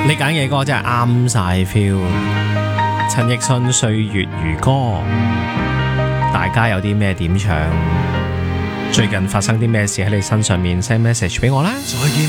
你揀嘅歌真係啱晒 feel。陳奕迅《歲月如歌》，大家有啲咩點唱？最近發生啲咩事喺你身上面 ？send message 俾我啦。